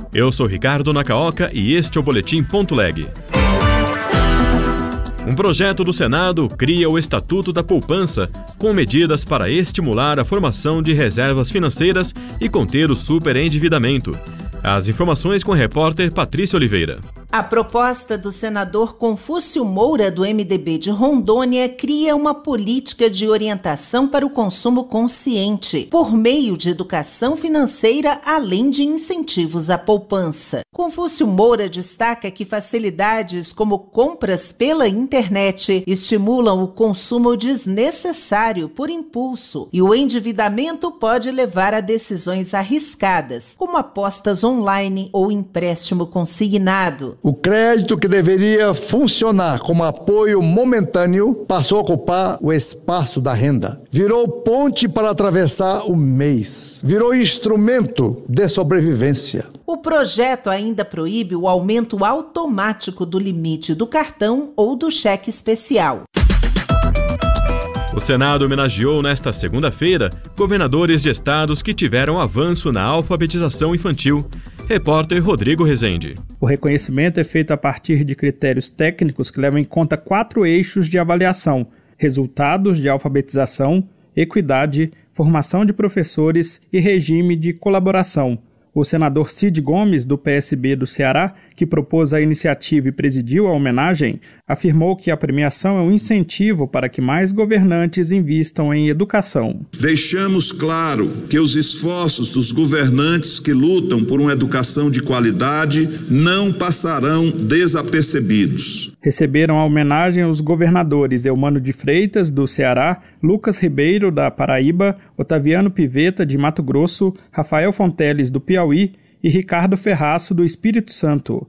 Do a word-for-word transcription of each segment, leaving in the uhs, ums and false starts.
Eu sou Ricardo Nakaoka e este é o Boletim Ponto Leg. Um projeto do Senado cria o Estatuto da Poupança, com medidas para estimular a formação de reservas financeiras e conter o superendividamento. As informações com a repórter Patrícia Oliveira. A proposta do senador Confúcio Moura, do M D B de Rondônia, cria uma política de orientação para o consumo consciente, por meio de educação financeira, além de incentivos à poupança. Confúcio Moura destaca que facilidades como compras pela internet estimulam o consumo desnecessário por impulso, e o endividamento pode levar a decisões arriscadas, como apostas online ou empréstimo consignado. O crédito, que deveria funcionar como apoio momentâneo, passou a ocupar o espaço da renda. Virou ponte para atravessar o mês. Virou instrumento de sobrevivência. O projeto ainda proíbe o aumento automático do limite do cartão ou do cheque especial. O Senado homenageou nesta segunda-feira governadores de estados que tiveram avanço na alfabetização infantil. Repórter Rodrigo Rezende. O reconhecimento é feito a partir de critérios técnicos que levam em conta quatro eixos de avaliação: resultados de alfabetização, equidade, formação de professores e regime de colaboração. O senador Cid Gomes, do P S B do Ceará, que propôs a iniciativa e presidiu a homenagem, afirmou que a premiação é um incentivo para que mais governantes invistam em educação. Deixamos claro que os esforços dos governantes que lutam por uma educação de qualidade não passarão desapercebidos. Receberam a homenagem os governadores Eumano de Freitas, do Ceará, Lucas Ribeiro, da Paraíba, Otaviano Piveta, de Mato Grosso, Rafael Fonteles, do Piauí e Ricardo Ferraço, do Espírito Santo.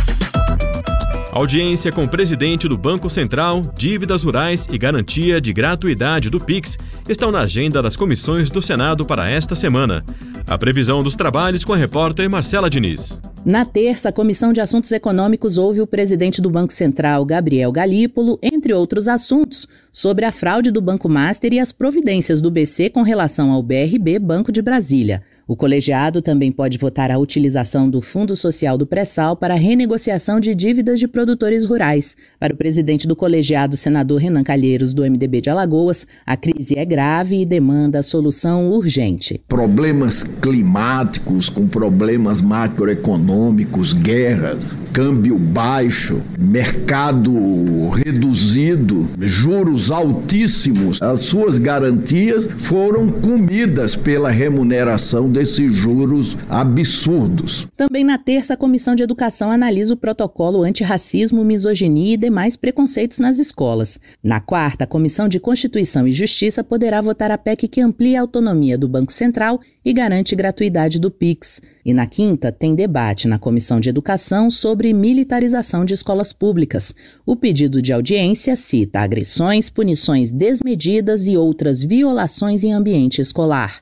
Audiência com o presidente do Banco Central, dívidas rurais e garantia de gratuidade do Pix estão na agenda das comissões do Senado para esta semana. A previsão dos trabalhos com a repórter Marcela Diniz. Na terça, a Comissão de Assuntos Econômicos ouve o presidente do Banco Central, Gabriel Galípolo, entre outros assuntos, sobre a fraude do Banco Master e as providências do B C com relação ao B R B Banco de Brasília. O colegiado também pode votar a utilização do Fundo Social do Pré-Sal para a renegociação de dívidas de produtores rurais. Para o presidente do colegiado, senador Renan Calheiros, do M D B de Alagoas, a crise é grave e demanda solução urgente. Problemas climáticos, com problemas macroeconômicos, guerras, câmbio baixo, mercado reduzido, juros altíssimos. As suas garantias foram comidas pela remuneração desses juros absurdos. Também na terça, a Comissão de Educação analisa o protocolo antirracismo, misoginia e demais preconceitos nas escolas. Na quarta, a Comissão de Constituição e Justiça poderá votar a P E C que amplia a autonomia do Banco Central e garante gratuidade do Pix. E na quinta, tem debate na Comissão de Educação sobre militarização de escolas públicas. O pedido de audiência cita agressões, punições desmedidas e outras violações em ambiente escolar.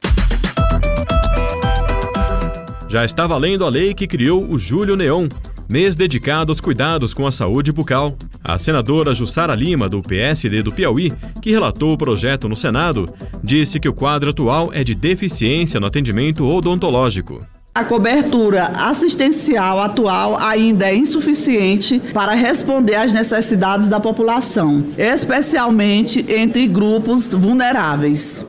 Já está valendo a lei que criou o Julho Neon, mês dedicado aos cuidados com a saúde bucal. A senadora Jussara Lima, do P S D do Piauí, que relatou o projeto no Senado, disse que o quadro atual é de deficiência no atendimento odontológico. A cobertura assistencial atual ainda é insuficiente para responder às necessidades da população, especialmente entre grupos vulneráveis.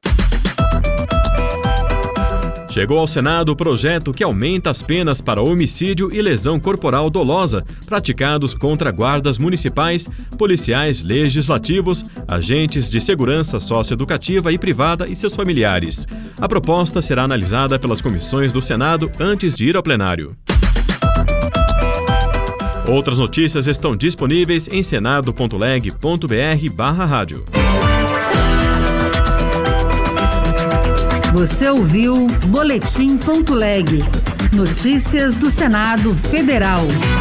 Chegou ao Senado o projeto que aumenta as penas para homicídio e lesão corporal dolosa praticados contra guardas municipais, policiais legislativos, agentes de segurança socioeducativa e privada e seus familiares. A proposta será analisada pelas comissões do Senado antes de ir ao plenário. Outras notícias estão disponíveis em senado ponto leg ponto br barra rádio. Você ouviu Boletim Ponto Leg. Notícias do Senado Federal.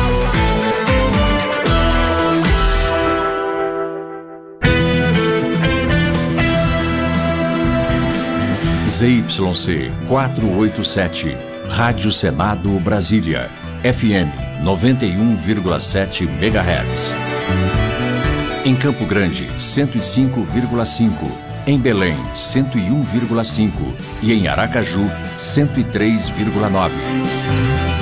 Z Y C quatrocentos e oitenta e sete, Rádio Senado Brasília, F M noventa e um vírgula sete megahertz. Em Campo Grande, cento e cinco vírgula cinco. Em Belém, cento e um vírgula cinco e em Aracaju, cento e três vírgula nove.